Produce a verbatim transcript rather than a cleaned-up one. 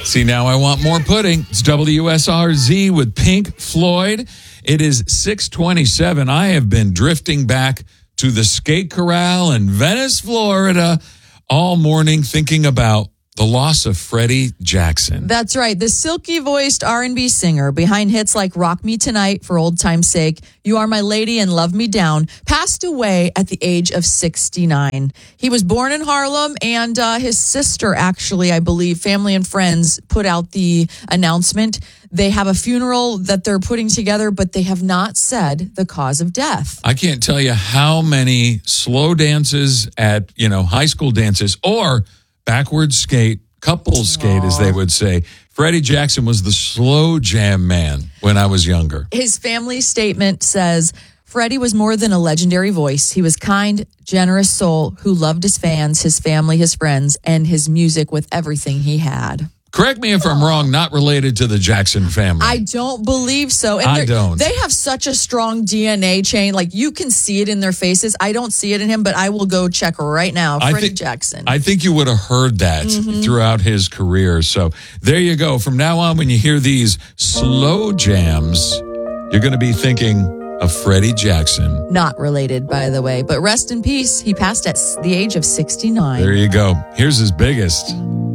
See, now I want more pudding. It's W S R Z with Pink Floyd. It is six twenty-seven. I have been drifting back to the skate corral in Venice, Florida, all morning thinking about the loss of Freddie Jackson. That's right. The silky-voiced R and B singer behind hits like Rock Me Tonight, For Old Time's Sake, You Are My Lady, and Love Me Down, passed away at the age of sixty-nine. He was born in Harlem, and uh, his sister, actually, I believe, family and friends put out the announcement. They have a funeral that they're putting together, but they have not said the cause of death. I can't tell you how many slow dances at, you know, high school dances or backwards skate, couples skate, as they would say. Freddie Jackson was the slow jam man when I was younger. His family statement says, Freddie was more than a legendary voice. He was kind, generous soul who loved his fans, his family, his friends, and his music with everything he had. Correct me if I'm wrong, not related to the Jackson family. I don't believe so. And I don't. They have such a strong D N A chain. Like, you can see it in their faces. I don't see it in him, but I will go check right now. I Freddie think, Jackson. I think you would have heard that mm-hmm. throughout his career. So there you go. From now on, when you hear these slow jams, you're going to be thinking of Freddie Jackson. Not related, by the way. But rest in peace. He passed at the age of sixty-nine. There you go. Here's his biggest.